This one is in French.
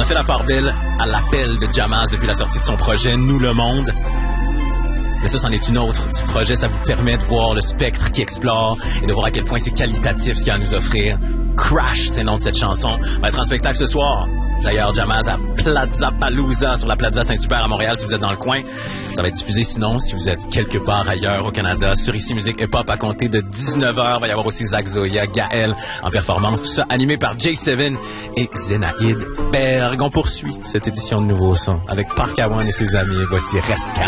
a fait la part belle à l'appel de Jammaz depuis la sortie de son projet Nous le Monde. Mais ça, c'en est une autre du projet. Ça vous permet de voir le spectre qui explore et de voir à quel point c'est qualitatif ce qu'il y a à nous offrir. Crash, c'est le nom de cette chanson. Va être en spectacle ce soir. D'ailleurs, Jammaz à Plaza Palooza sur la Plaza Saint-Hubert à Montréal si vous êtes dans le coin. Ça va être diffusé sinon si vous êtes quelque part ailleurs au Canada sur Ici Musique Hip Hop à compter de 19h. Il va y avoir aussi Zach Zoya, Gaël en performance. Tout ça animé par J7 et Zénaïde Berg. On poursuit cette édition de Nouveau Son avec Park Awan et ses amis. Voici Reste Calme.